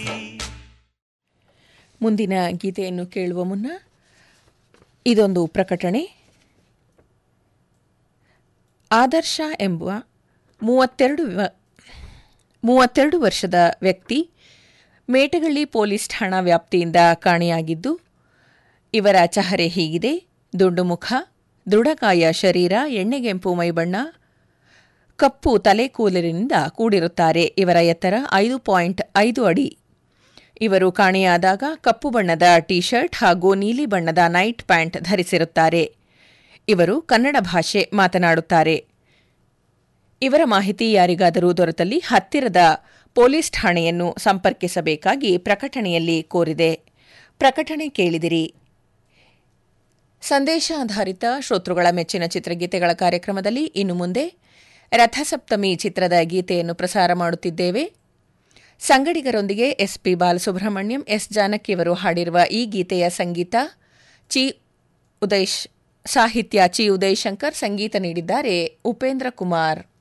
ಮುಂದಿನ ಗೀತೆಯನ್ನು ಕೇಳುವ ಮುನ್ನ ಇದೊಂದು ಪ್ರಕಟಣೆ. ಆದರ್ಶ ಎಂಬ 32 ವರ್ಷದ ವ್ಯಕ್ತಿ ಮೇಟಗಳ್ಳಿ ಪೊಲೀಸ್ ಠಾಣಾ ವ್ಯಾಪ್ತಿಯಿಂದ ಕಾಣೆಯಾಗಿದ್ದು, ಇವರ ಚಹರೆ ಹೀಗಿದೆ: ದುಂಡು ಮುಖ, ದೃಢಕಾಯ ಶರೀರ, ಎಣ್ಣೆಗೆಂಪು ಮೈಬಣ್ಣ, ಕಪ್ಪು ತಲೆಕೂದಲಿನಿಂದ ಕೂಡಿರುತ್ತಾರೆ. ಇವರ ಎತ್ತರ 5.5 ಅಡಿ. ಇವರು ಕಾಣೆಯಾದಾಗ ಕಪ್ಪು ಬಣ್ಣದ ಟೀ ಶರ್ಟ್ ಹಾಗೂ ನೀಲಿ ಬಣ್ಣದ ನೈಟ್ ಪ್ಯಾಂಟ್ ಧರಿಸಿರುತ್ತಾರೆ. ಇವರು ಕನ್ನಡ ಭಾಷೆ ಮಾತನಾಡುತ್ತಾರೆ. ಇವರ ಮಾಹಿತಿ ಯಾರಿಗಾದರೂ ದೊರೆತಲ್ಲಿ ಹತ್ತಿರದ ಪೊಲೀಸ್ ಠಾಣೆಯನ್ನು ಸಂಪರ್ಕಿಸಬೇಕಾಗಿ ಪ್ರಕಟಣೆಯಲ್ಲಿ ಕೋರಿದೆ. ಪ್ರಕಟಣೆ ಕೇಳಿದಿರಿ. ಸಂದೇಶ ಆಧಾರಿತ ಶ್ರೋತೃಗಳ ಮೆಚ್ಚಿನ ಚಿತ್ರಗೀತೆಗಳ ಕಾರ್ಯಕ್ರಮದಲ್ಲಿ ಇನ್ನು ಮುಂದೆ ರಥಸಪ್ತಮಿ ಚಿತ್ರದ ಗೀತೆಯನ್ನು ಪ್ರಸಾರ ಮಾಡುತ್ತಿದ್ದೇವೆ. ಸಂಗಡಿಗರೊಂದಿಗೆ ಎಸ್ಪಿ ಬಾಲಸುಬ್ರಹ್ಮಣ್ಯಂ, ಎಸ್ ಜಾನಕಿಯವರು ಹಾಡಿರುವ ಈ ಗೀತೆಯ ಸಾಹಿತ್ಯ ಚಿ ಉದಯಶಂಕರ್, ಸಂಗೀತ ನೀಡಿದ್ದಾರೆ ಉಪೇಂದ್ರ ಕುಮಾರ್.